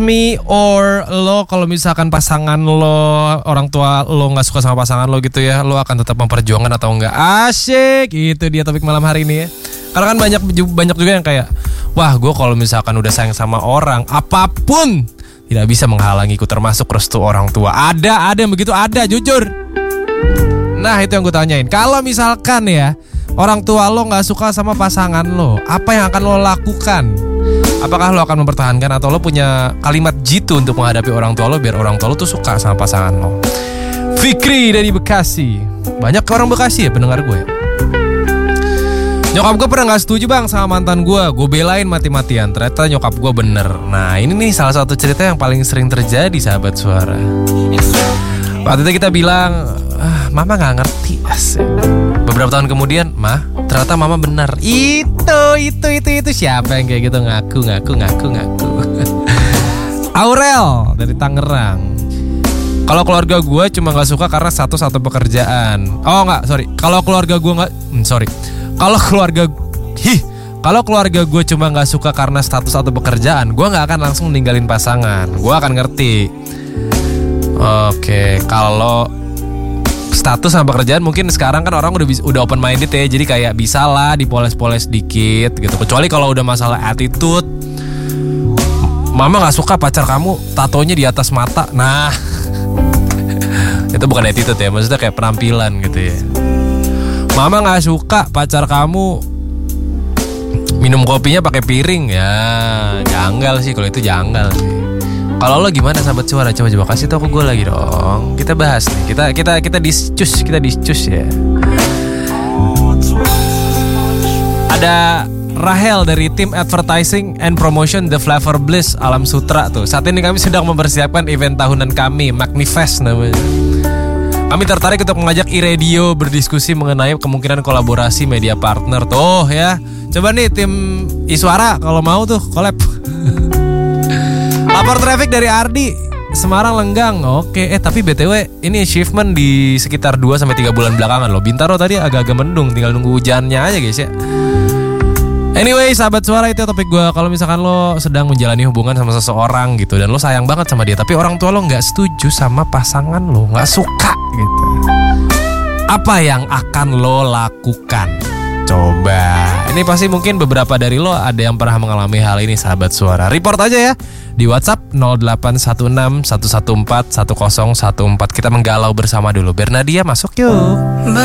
Me or lo, kalau misalkan pasangan lo, orang tua lo gak suka sama pasangan lo gitu ya, lo akan tetap memperjuangkan atau enggak? Asyik, itu dia topik malam hari ini ya. Karena kan banyak juga yang kayak, wah gue kalau misalkan udah sayang sama orang, apapun tidak bisa menghalangiku, termasuk restu orang tua. Ada yang begitu, ada, jujur. Nah itu yang gue tanyain. Kalau misalkan ya, orang tua lo gak suka sama pasangan lo, apa yang akan lo lakukan? Apakah lo akan mempertahankan atau lo punya kalimat jitu untuk menghadapi orang tua lo biar orang tua lo tuh suka sama pasangan lo? Fikri dari Bekasi. Banyak orang Bekasi ya pendengar gue. Nyokap gue pernah gak setuju bang sama mantan gue. Gue belain mati-matian. Ternyata nyokap gue bener. Nah ini nih salah satu cerita yang paling sering terjadi sahabat suara. Waktu itu kita bilang, mama gak ngerti. Asik. Beberapa tahun kemudian, mah ternyata mama benar. Itu siapa yang kayak gitu ngaku. Aurel dari Tangerang. Kalau keluarga gue cuma nggak suka karena status atau pekerjaan. Oh nggak, sorry. Kalau keluarga gue nggak, Kalau keluarga gue cuma nggak suka karena status atau pekerjaan, gue nggak akan langsung ninggalin pasangan. Gue akan ngerti. Oke, kalau status sama pekerjaan mungkin sekarang kan orang udah open minded ya, jadi kayak bisa lah dipoles-poles dikit gitu. Kecuali kalau udah masalah attitude, mama nggak suka pacar kamu tatonya di atas mata. Nah, itu bukan attitude ya, maksudnya kayak penampilan gitu ya. Mama nggak suka pacar kamu minum kopinya pakai piring, ya janggal sih kalau itu, janggal sih. Kalau lo gimana sahabat suara? Coba kasih tau ke gue lagi dong. Kita bahas nih. Kita discus ya. Ada Rahel dari tim Advertising and Promotion The Flavor Bliss Alam Sutra tuh. Saat ini kami sedang mempersiapkan event tahunan kami, Magnifest namanya. Kami tertarik untuk mengajak iRadio berdiskusi mengenai kemungkinan kolaborasi media partner tuh ya. Coba nih tim Iswara kalau mau tuh collab. Lapor traffic dari Ardi, Semarang Lenggang. Oke, tapi BTW ini achievement di sekitar 2-3 bulan belakangan loh. Bintaro tadi agak-agak mendung, tinggal nunggu hujannya aja guys ya. Anyway, sahabat suara, itu topik gue. Kalau misalkan lo sedang menjalani hubungan sama seseorang gitu dan lo sayang banget sama dia, tapi orang tua lo gak setuju sama pasangan lo, gak suka gitu, apa yang akan lo lakukan? Coba, ini pasti mungkin beberapa dari lo ada yang pernah mengalami hal ini sahabat suara. Report aja ya di WhatsApp 0816 114 1014. Kita menggalau bersama dulu. Bernadia masuk yuk.